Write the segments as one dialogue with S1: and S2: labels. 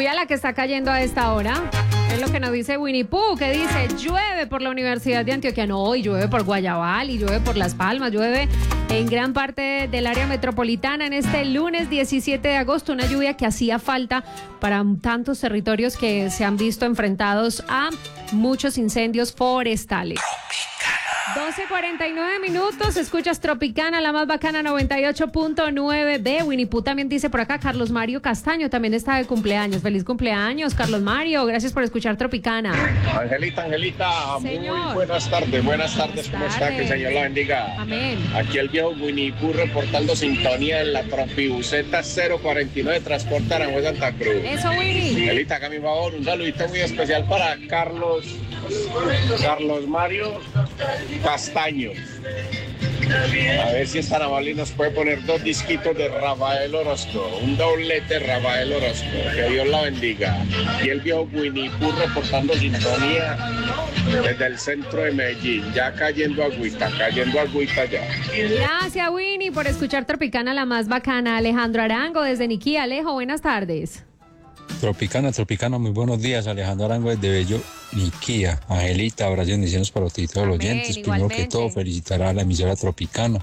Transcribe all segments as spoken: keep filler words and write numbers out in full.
S1: lluvia la que está cayendo a esta hora. Es lo que nos dice Winnie Pooh, que dice, llueve por la Universidad de Antioquia. No, y llueve por Guayabal, y llueve por Las Palmas, llueve en gran parte del área metropolitana en este lunes diecisiete de agosto. Una lluvia que hacía falta para tantos territorios que se han visto enfrentados a muchos incendios forestales. doce cuarenta y nueve minutos, escuchas Tropicana, la más bacana, noventa y ocho punto nueve. B. Winnie Pooh también dice por acá, Carlos Mario Castaño también está de cumpleaños. Feliz cumpleaños, Carlos Mario, gracias por escuchar Tropicana.
S2: Angelita, Angelita,
S1: Señor.
S2: muy buenas tardes, buenas tardes, ¿cómo
S1: Buenas
S2: está?
S1: tardes.
S2: Que el Señor la bendiga.
S1: Amén.
S2: Aquí el viejo Winnie Pooh reportando sintonía en la Tropibuseta cero cuarenta y nueve, Transporte Aranjuez Santa Cruz.
S1: Eso, Winnie.
S2: Angelita, acá mi favor, un saludito muy especial para Carlos, Carlos Mario Castaño. A ver si esta amable nos puede poner dos disquitos de Rafael Orozco, un doblete Rafael Orozco, que Dios la bendiga. Y el viejo Winnie Pooh reportando sintonía desde el centro de Medellín, ya cayendo agüita, cayendo agüita ya.
S1: Gracias, Winnie, por escuchar Tropicana, la más bacana. Alejandro Arango desde Niquí. Alejo, buenas tardes.
S3: Tropicana, Tropicana, muy buenos días. Alejandro Arango desde Bello, Niquía. Angelita, abrazos y bendiciones para todos los
S1: Amén,
S3: oyentes. Primero que
S1: igualmente.
S3: todo, felicitar a la emisora Tropicana,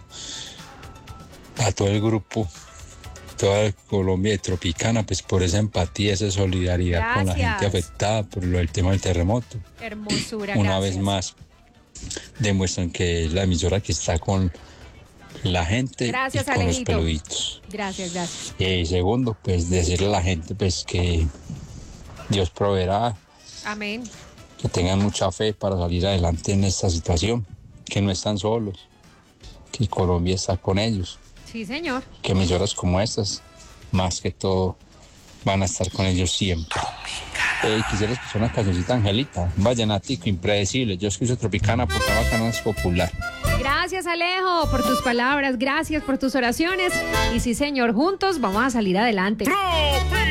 S3: a todo el grupo, toda Colombia de Tropicana, pues por esa empatía, esa solidaridad con la
S1: Gracias.
S3: gente afectada por lo del tema del terremoto.
S1: Hermosura,
S3: Una
S1: gracias.
S3: vez más, demuestran que es la emisora que está con la gente
S1: Gracias,
S3: y con
S1: Alejito.
S3: los peluditos.
S1: Gracias, gracias.
S3: Y segundo, pues decirle a la gente pues que Dios proveerá,
S1: Amén.
S3: que tengan mucha fe para salir adelante en esta situación, que no están solos, que Colombia está con ellos,
S1: Sí, señor.
S3: que emisoras como estas, más que todo, van a estar con ellos siempre. Eh, quisiera escuchar una cancioncita, Angelita, un vallenatico impredecible. Yo escucho Tropicana porque la bacana es popular.
S1: Gracias, Alejo, por tus palabras, gracias por tus oraciones. Y sí, señor, juntos vamos a salir adelante.
S4: Tropicana.